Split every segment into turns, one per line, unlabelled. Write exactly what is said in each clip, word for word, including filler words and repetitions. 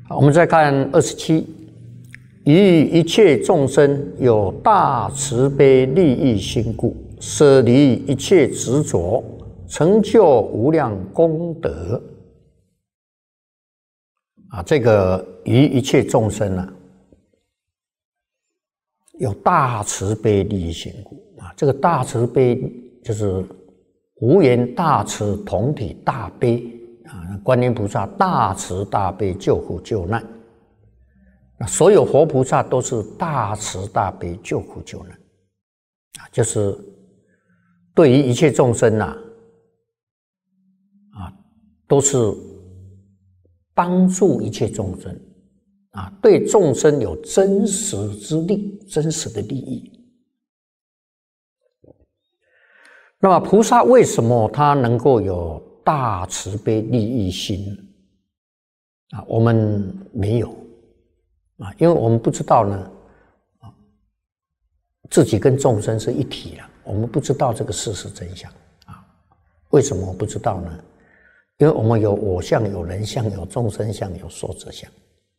好，我们再看二十七，于一切众生有大慈悲利益心故，舍离一切执着，成就无量功德。啊，这个于一切众生啊，有大慈悲利益心故啊，这个大慈悲就是无缘大慈同体大悲。啊，观音菩萨大慈大悲救苦救难，那所有活菩萨都是大慈大悲救苦救难，啊，就是对于一切众生呐，啊，都是帮助一切众生，啊，对众生有真实之利，真实的利益。那么菩萨为什么他能够有大慈悲利益心啊？我们没有啊，因为我们不知道呢，啊，自己跟众生是一体了，我们不知道这个事实真相啊。为什么不知道呢？因为我们有我相、有人相、有众生相、有寿者相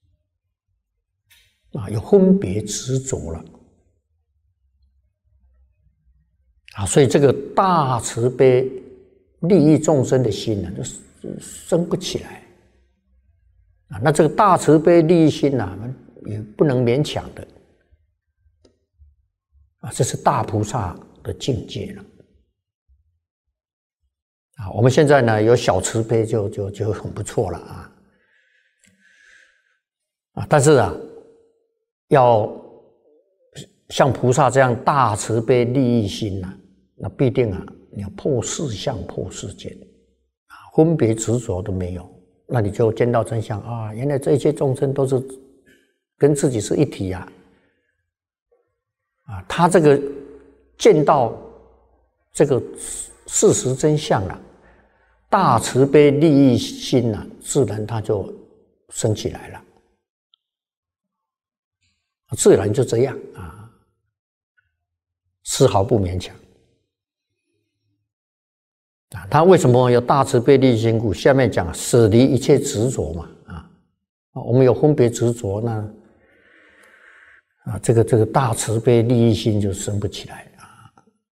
啊，有分别执着了啊，所以这个大慈悲利益众生的心呢，就生不起来啊。那这个大慈悲利益心呢，也不能勉强的啊，这是大菩萨的境界了啊。我们现在呢有小慈悲就就就很不错了啊啊，但是啊，要像菩萨这样大慈悲利益心呢，那必定啊。你要破四相破世间啊，分别执着都没有，那你就见到真相啊！原来这一切众生都是跟自己是一体呀！啊，他这个见到这个事实真相了，大慈悲利益心啊，自然他就升起来了，自然就这样啊，丝毫不勉强。啊，他为什么有大慈悲利益心故？下面讲舍离一切执着嘛，啊，我们有分别执着，那啊，这个这个大慈悲利益心就生不起来啊。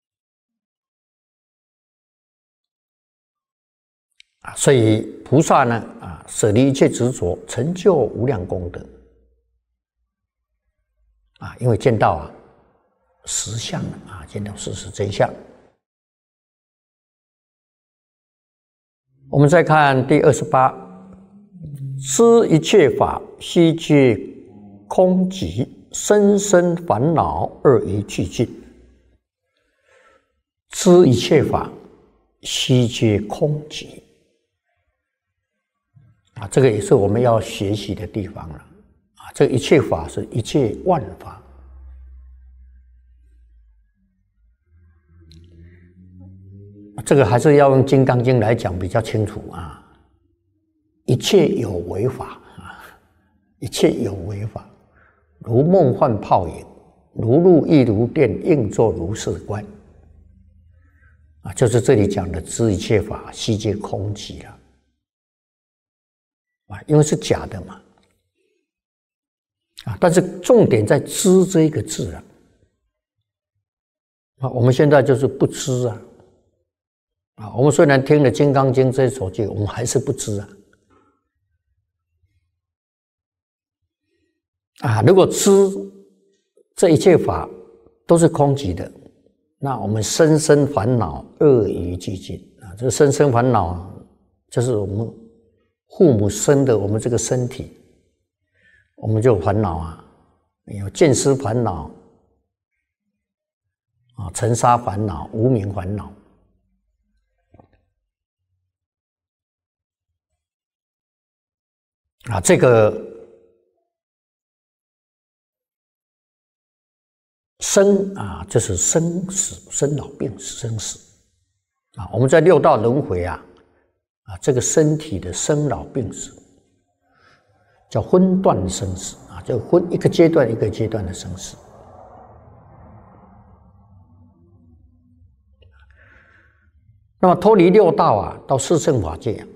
啊，所以菩萨呢，啊，舍离一切执着，成就无量功德。啊，因为见到啊实相了啊，见到事实真相。我们再看第二十八，知一切法悉皆空寂，生生烦恼二一俱尽。知一切法悉皆空寂啊，这个也是我们要学习的地方了啊。这一切法是一切万法。这个还是要用《金刚经》来讲比较清楚啊！一切有为法啊，一切有为法，如梦幻泡影，如露亦如电，应作如是观啊，就是这里讲的知一切法悉皆空寂了啊，因为是假的嘛啊，但是重点在知这一个字啊啊，我们现在就是不知啊。啊，我们虽然听了《金刚经》这一首经，我们还是不知啊。啊，如果知这一切法都是空寂的，那我们生生烦恼二一俱尽啊。这个生生烦恼，就是我们父母生的我们这个身体，我们就有烦恼啊，有见思烦恼啊，尘沙烦恼、无明烦恼。啊，这个生啊，就是生死、生老病死、生死啊。我们在六道轮回啊，啊，这个身体的生老病死叫分段生死啊，就分一个阶段一个阶段的生死。那么脱离六道啊，到四圣法界啊，